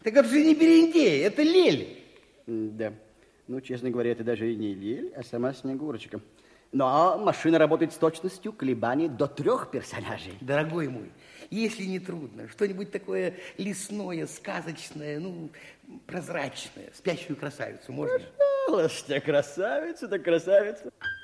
Так это же не Берендей, это Лель. Да. Ну, честно говоря, это даже и не Лель, а сама Снегурочка. Но машина работает с точностью колебаний до 3 персонажей. Дорогой мой, если не трудно, что-нибудь такое лесное, сказочное, ну, прозрачное, спящую красавицу можно? Пожалуйста, красавица, да красавица.